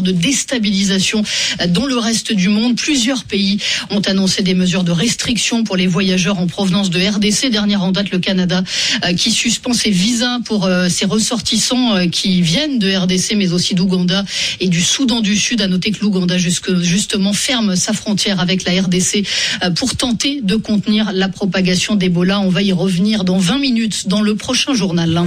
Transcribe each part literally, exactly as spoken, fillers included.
de déstabilisation dans le reste du monde. Plusieurs pays ont annoncé des mesures de restriction pour les voyageurs en provenance de R D C. Dernière en date, le Canada qui suspend ses visas pour ses ressortissants qui viennent de R D C, mais aussi d'Ouganda et du Soudan du Sud. À noter que l'Ouganda justement ferme sa frontière avec la R D C pour tenter de contenir la propagation d'Ebola. On va y revenir dans vingt minutes dans le prochain journal.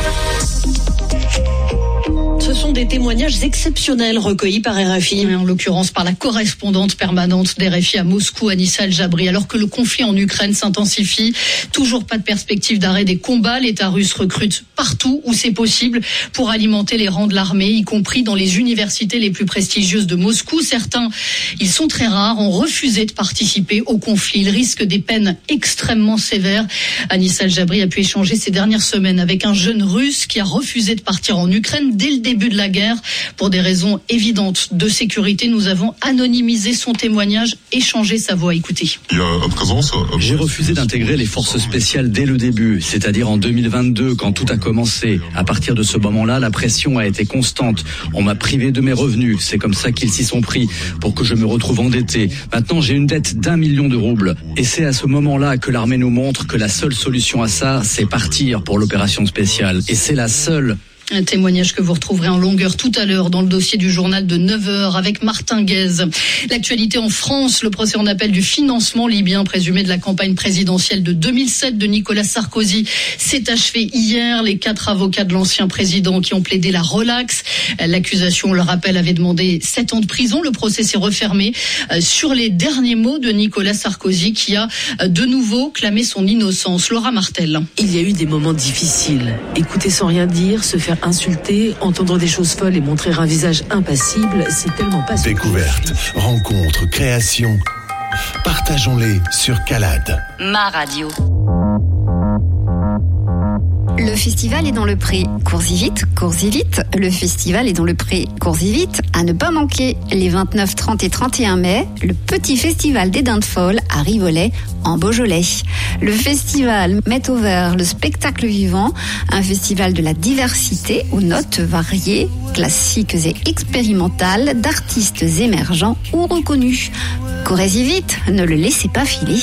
Ce sont des témoignages exceptionnels recueillis par R F I, en l'occurrence par la correspondante permanente d'R F I à Moscou, Anissa El-Jabri. Alors que le conflit en Ukraine s'intensifie, toujours pas de perspective d'arrêt des combats. L'État russe recrute partout où c'est possible pour alimenter les rangs de l'armée, y compris dans les universités les plus prestigieuses de Moscou. Certains, ils sont très rares, ont refusé de participer au conflit. Ils risquent des peines extrêmement sévères. Anissa El-Jabri a pu échanger ces dernières semaines avec un jeune russe qui a refusé de partir en Ukraine dès le début de la guerre. Pour des raisons évidentes de sécurité, nous avons anonymisé son témoignage, échangé sa voix. Écoutez. J'ai refusé d'intégrer les forces spéciales dès le début, c'est-à-dire en deux mille vingt-deux, quand tout a commencé. À partir de ce moment-là, la pression a été constante. On m'a privé de mes revenus. C'est comme ça qu'ils s'y sont pris, pour que je me retrouve endetté. Maintenant, j'ai une dette d'un million de roubles. Et c'est à ce moment-là que l'armée nous montre que la seule solution à ça, c'est partir pour l'opération spéciale. Et c'est la seule. Un témoignage que vous retrouverez en longueur tout à l'heure dans le dossier du journal de neuf heures avec Martin Guez. L'actualité en France, le procès en appel du financement libyen présumé de la campagne présidentielle de deux mille sept de Nicolas Sarkozy s'est achevé hier. Les quatre avocats de l'ancien président qui ont plaidé la relaxe. L'accusation, on le rappelle, avait demandé sept ans de prison. Le procès s'est refermé sur les derniers mots de Nicolas Sarkozy qui a de nouveau clamé son innocence. Laura Martel. Il y a eu des moments difficiles. Écouter sans rien dire, se faire insulter, entendre des choses folles et montrer un visage impassible, c'est tellement pas... Découvertes, rencontres, créations, partageons-les sur Calade. Ma radio. Le festival est dans le pré. Cours-y vite, cours-y vite. Le festival est dans le pré. Cours-y vite. À ne pas manquer, les vingt-neuf, trente et trente et un mai, le petit festival des Dindes Folles à Rivoli, en Beaujolais. Le festival met au vert le spectacle vivant, un festival de la diversité aux notes variées, classiques et expérimentales, d'artistes émergents ou reconnus. Courez-y vite, ne le laissez pas filer.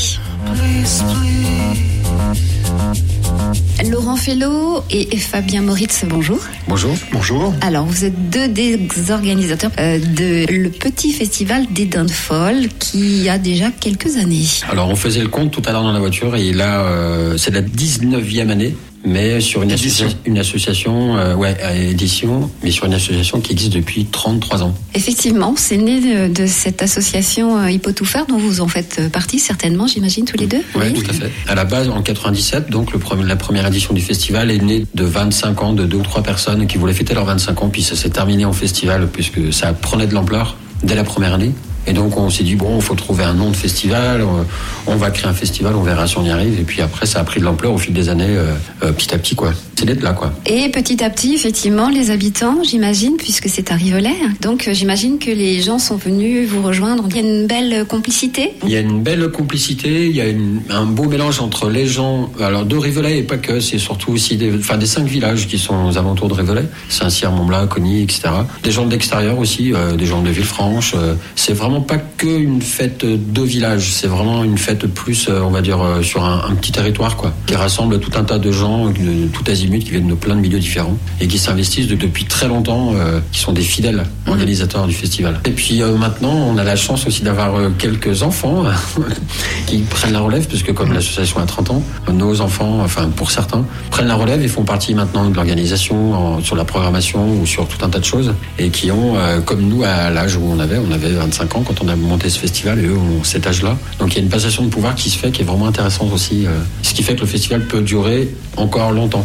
Laurent Fellow et Fabien Moritz, bonjour. Bonjour. Bonjour. Alors, vous êtes deux des organisateurs euh, de le petit festival des Dindes Folles qui a déjà quelques années. Alors, on faisait le compte tout à l'heure dans la voiture et là, euh, c'est la dix-neuvième année. Mais sur une, associa- une association, euh, ouais, édition, mais sur une association qui existe depuis trente-trois ans. Effectivement, c'est né de, de cette association euh, Il peut tout faire, dont vous en faites partie certainement, j'imagine, tous les deux. Ouais, oui, tout à fait. À la base, en quatre-vingt-dix-sept, donc le premier, la première édition du festival est née de vingt-cinq ans, de deux ou trois personnes qui voulaient fêter leurs vingt-cinq ans, puis ça s'est terminé en festival puisque ça prenait de l'ampleur dès la première année. Et donc on s'est dit, bon, il faut trouver un nom de festival, on va créer un festival, on verra si on y arrive. Et puis après, ça a pris de l'ampleur au fil des années, euh, euh, petit à petit, quoi. C'est d'être là, quoi. Et petit à petit, effectivement, les habitants, j'imagine, puisque c'est à Rivoli, donc j'imagine que les gens sont venus vous rejoindre. Il y a une belle complicité. Il y a une belle complicité, il y a une, un beau mélange entre les gens, alors de Rivoli et pas que, c'est surtout aussi des, enfin, des cinq villages qui sont aux alentours de Rivoli, Saint-Cyr, Montblat, Cogny, et cetera. Des gens de l'extérieur aussi, euh, des gens de Villefranche. Euh, c'est vraiment pas qu'une fête de village, c'est vraiment une fête plus, on va dire, sur un, un petit territoire, quoi, qui rassemble tout un tas de gens de tout azimut qui viennent de plein de milieux différents et qui s'investissent de, depuis très longtemps, euh, qui sont des fidèles organisateurs du festival. Et puis euh, maintenant, on a la chance aussi d'avoir euh, quelques enfants qui prennent la relève, puisque comme l'association a trente ans, nos enfants, enfin pour certains, prennent la relève et font partie maintenant de l'organisation, en, sur la programmation ou sur tout un tas de choses, et qui ont, euh, comme nous, à l'âge où on avait, on avait vingt-cinq ans quand on a monté ce festival, et eux ont cet âge-là. Donc il y a une passation de pouvoir qui se fait, qui est vraiment intéressante aussi, euh, ce qui fait que le festival peut durer encore longtemps.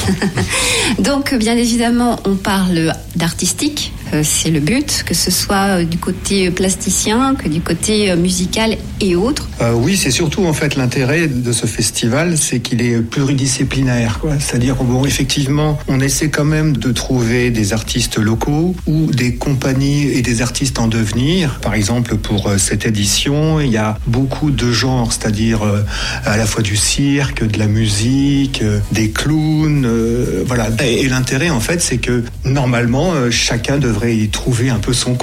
Donc bien évidemment, on parle d'artistique, euh, c'est le but, que ce soit du côté plasticien, que du côté musical et autres. Euh, oui, c'est surtout en fait l'intérêt de ce festival, c'est qu'il est pluridisciplinaire, quoi. C'est-à-dire bon, effectivement, on essaie quand même de trouver des artistes locaux ou des compagnies et des artistes en devenir. Par exemple, pour cette édition, il y a beaucoup de genres, c'est-à-dire euh, à la fois du cirque, de la musique, euh, des clowns, euh, voilà. Et, et l'intérêt, en fait, c'est que normalement, euh, chacun devrait y trouver un peu son